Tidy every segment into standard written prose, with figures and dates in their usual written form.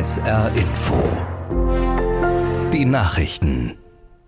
SR Info. Die Nachrichten.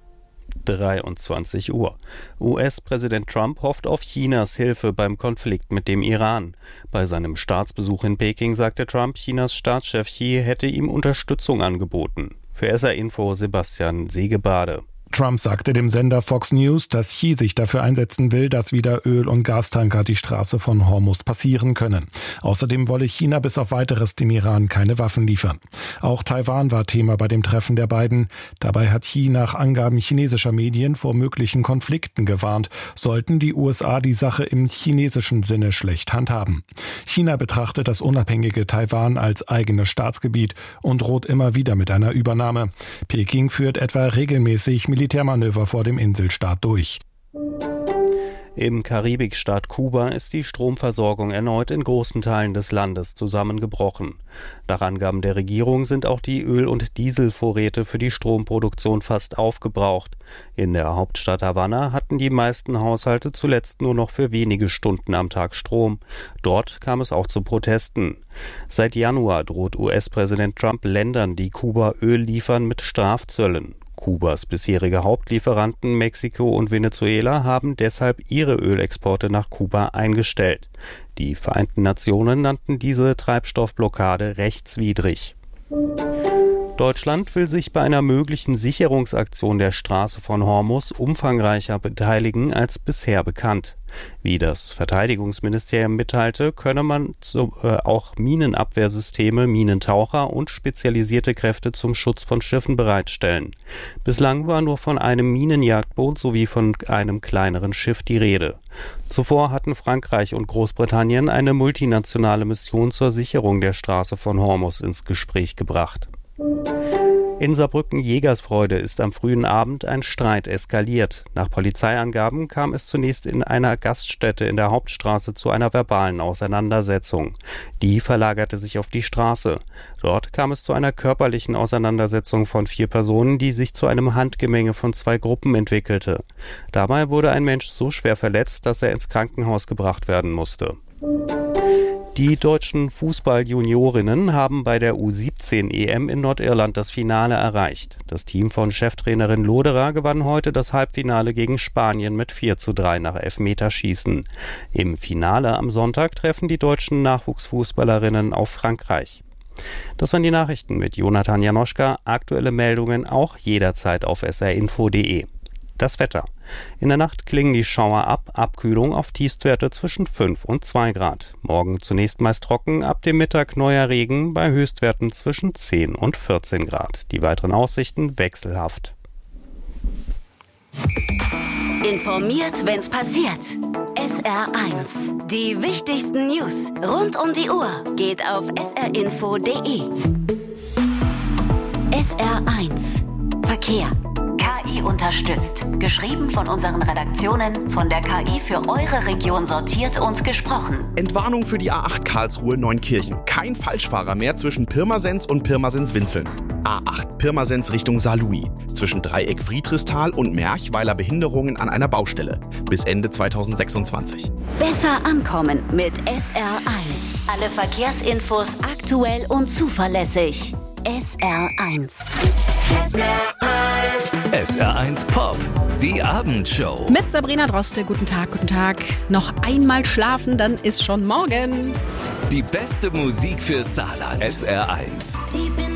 23 Uhr. US-Präsident Trump hofft auf Chinas Hilfe beim Konflikt mit dem Iran. Bei seinem Staatsbesuch in Peking sagte Trump, Chinas Staatschef Xi hätte ihm Unterstützung angeboten. Für SR Info Sebastian Segebade. Trump sagte dem Sender Fox News, dass Xi sich dafür einsetzen will, dass wieder Öl- und Gastanker die Straße von Hormuz passieren können. Außerdem wolle China bis auf Weiteres dem Iran keine Waffen liefern. Auch Taiwan war Thema bei dem Treffen der beiden. Dabei hat Xi nach Angaben chinesischer Medien vor möglichen Konflikten gewarnt, sollten die USA die Sache im chinesischen Sinne schlecht handhaben. China betrachtet das unabhängige Taiwan als eigenes Staatsgebiet und droht immer wieder mit einer Übernahme. Peking führt etwa regelmäßig Militärmanöver vor dem Inselstaat durch. Im Karibikstaat Kuba ist die Stromversorgung erneut in großen Teilen des Landes zusammengebrochen. Nach Angaben der Regierung sind auch die Öl- und Dieselvorräte für die Stromproduktion fast aufgebraucht. In der Hauptstadt Havanna hatten die meisten Haushalte zuletzt nur noch für wenige Stunden am Tag Strom. Dort kam es auch zu Protesten. Seit Januar droht US-Präsident Trump Ländern, die Kuba Öl liefern, mit Strafzöllen. Kubas bisherige Hauptlieferanten Mexiko und Venezuela haben deshalb ihre Ölexporte nach Kuba eingestellt. Die Vereinten Nationen nannten diese Treibstoffblockade rechtswidrig. Deutschland will sich bei einer möglichen Sicherungsaktion der Straße von Hormuz umfangreicher beteiligen als bisher bekannt. Wie das Verteidigungsministerium mitteilte, könne man auch Minenabwehrsysteme, Minentaucher und spezialisierte Kräfte zum Schutz von Schiffen bereitstellen. Bislang war nur von einem Minenjagdboot sowie von einem kleineren Schiff die Rede. Zuvor hatten Frankreich und Großbritannien eine multinationale Mission zur Sicherung der Straße von Hormuz ins Gespräch gebracht. In Saarbrücken-Jägersfreude ist am frühen Abend ein Streit eskaliert. Nach Polizeiangaben kam es zunächst in einer Gaststätte in der Hauptstraße zu einer verbalen Auseinandersetzung. Die verlagerte sich auf die Straße. Dort kam es zu einer körperlichen Auseinandersetzung von 4 Personen, die sich zu einem Handgemenge von 2 Gruppen entwickelte. Dabei wurde ein Mensch so schwer verletzt, dass er ins Krankenhaus gebracht werden musste. Die deutschen Fußball-Juniorinnen haben bei der U17-EM in Nordirland das Finale erreicht. Das Team von Cheftrainerin Loderer gewann heute das Halbfinale gegen Spanien mit 4:3 nach Elfmeterschießen. Im Finale am Sonntag treffen die deutschen Nachwuchsfußballerinnen auf Frankreich. Das waren die Nachrichten mit Jonathan Janoschka. Aktuelle Meldungen auch jederzeit auf srinfo.de. Das Wetter. In der Nacht klingen die Schauer ab, Abkühlung auf Tiefstwerte zwischen 5 und 2 Grad. Morgen zunächst meist trocken, ab dem Mittag neuer Regen bei Höchstwerten zwischen 10 und 14 Grad. Die weiteren Aussichten wechselhaft. Informiert, wenn's passiert. SR1. Die wichtigsten News rund um die Uhr geht auf srinfo.de. SR1. Verkehr. KI unterstützt. Geschrieben von unseren Redaktionen, von der KI für eure Region sortiert und gesprochen. Entwarnung für die A8 Karlsruhe-Neunkirchen. Kein Falschfahrer mehr zwischen Pirmasens und Pirmasens-Winzeln. A8 Pirmasens Richtung Saarlouis. Zwischen Dreieck Friedrichsthal und Merchweiler Behinderungen an einer Baustelle. Bis Ende 2026. Besser ankommen mit SR1. Alle Verkehrsinfos aktuell und zuverlässig. SR1. SR1 Pop, die Abendshow. Mit Sabrina Droste, guten Tag, guten Tag. Noch einmal schlafen, dann ist schon morgen. Die beste Musik für Saarland. SR1.